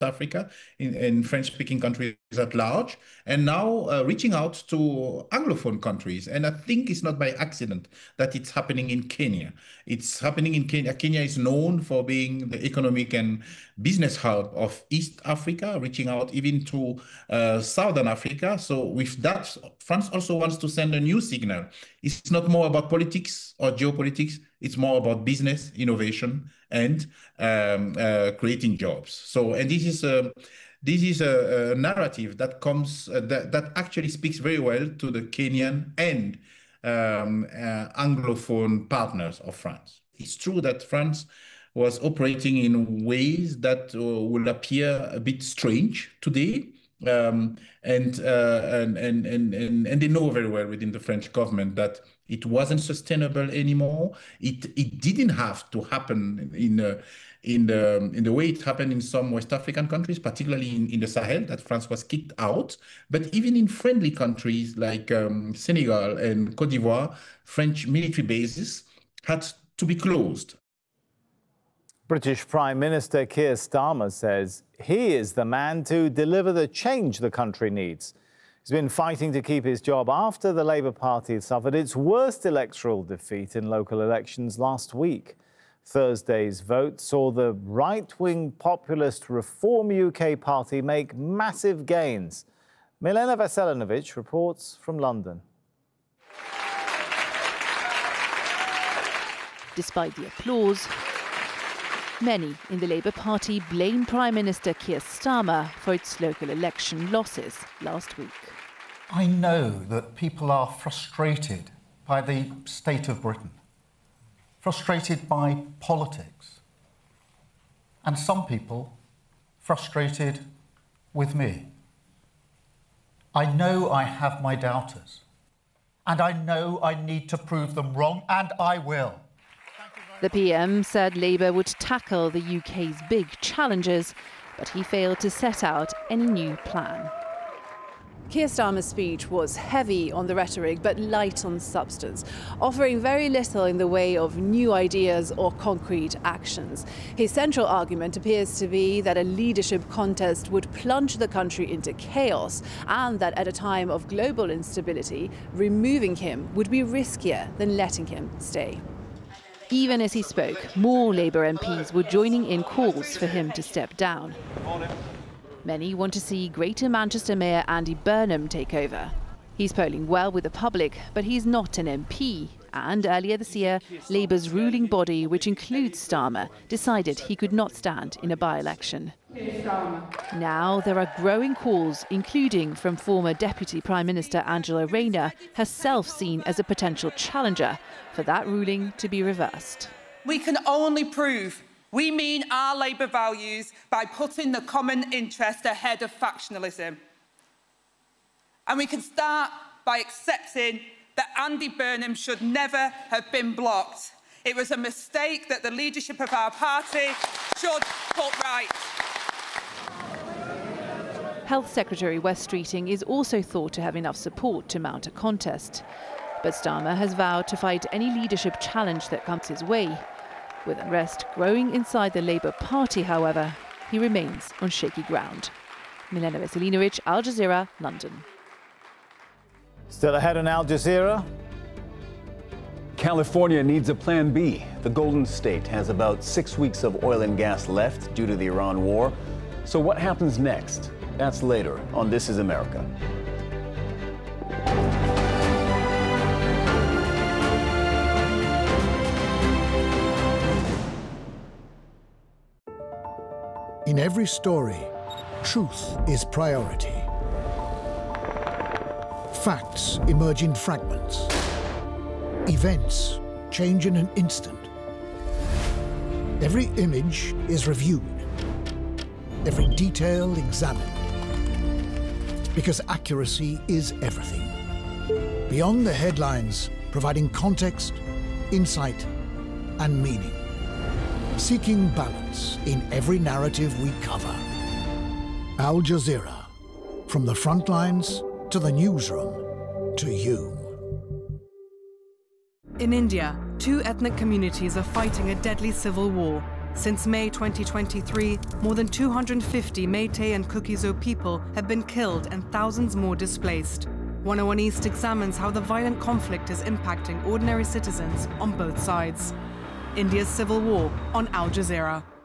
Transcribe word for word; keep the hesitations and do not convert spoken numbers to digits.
Africa, in, in French-speaking countries at large, and now uh, reaching out to Anglophone countries. And I think it's not by accident that it's happening in Kenya. It's happening in Kenya. Kenya is known for being the economic and business hub of East Africa, reaching out even to uh, Southern Africa. So with that, France also wants to send a new signal. It's not more about politics or geopolitics. It's more about business, innovation, and um, uh, creating jobs. So, and this is a this is a, a narrative that comes uh, that that actually speaks very well to the Kenyan and um, uh, Anglophone partners of France. It's true that France was operating in ways that uh, will appear a bit strange today. Um, and, uh, and, and, and, and, and they know very well within the French government that it wasn't sustainable anymore. It, it didn't have to happen in, uh, in, the, in the way it happened in some West African countries, particularly in, in the Sahel, that France was kicked out. But even in friendly countries like um, Senegal and Cote d'Ivoire, French military bases had to be closed. British Prime Minister Keir Starmer says he is the man to deliver the change the country needs. He's been fighting to keep his job after the Labour Party suffered its worst electoral defeat in local elections last week. Thursday's vote saw the right-wing populist Reform U K party make massive gains. Milena Veselinovic reports from London. Despite the applause, many in the Labour Party blame Prime Minister Keir Starmer for its local election losses last week. I know that people are frustrated by the state of Britain, frustrated by politics, and some people frustrated with me. I know I have my doubters, and I know I need to prove them wrong, and I will. The P M said Labour would tackle the U K's big challenges, but he failed to set out any new plan. Keir Starmer's speech was heavy on the rhetoric but light on substance, offering very little in the way of new ideas or concrete actions. His central argument appears to be that a leadership contest would plunge the country into chaos and that at a time of global instability, removing him would be riskier than letting him stay. Even as he spoke, more Labour M Ps were joining in calls for him to step down. Many want to see Greater Manchester Mayor Andy Burnham take over. He's polling well with the public, but he's not an M P. And earlier this year, Labour's ruling body, which includes Starmer, decided he could not stand in a by-election. Now there are growing calls, including from former Deputy Prime Minister Angela Rayner, herself seen as a potential challenger, for that ruling to be reversed. We can only prove we mean our Labour values by putting the common interest ahead of factionalism. And we can start by accepting that Andy Burnham should never have been blocked. It was a mistake that the leadership of our party should put right. Health Secretary Wes Streeting is also thought to have enough support to mount a contest. But Starmer has vowed to fight any leadership challenge that comes his way. With unrest growing inside the Labour Party, however, he remains on shaky ground. Milena Veselinovic, Al Jazeera, London. Still ahead on Al Jazeera. California needs a plan B. The Golden State has about six weeks of oil and gas left due to the Iran war. So what happens next? That's later on This Is America. In every story, truth is priority. Facts emerge in fragments. Events change in an instant. Every image is reviewed. Every detail examined. Because accuracy is everything. Beyond the headlines, providing context, insight, and meaning. Seeking balance in every narrative we cover. Al Jazeera. From the front lines to the newsroom to you. In India, two ethnic communities are fighting a deadly civil war. Since May twenty twenty-three, more than two hundred fifty Métis and Kuki-Zo people have been killed and thousands more displaced. one oh one East examines how the violent conflict is impacting ordinary citizens on both sides. India's civil war on Al Jazeera.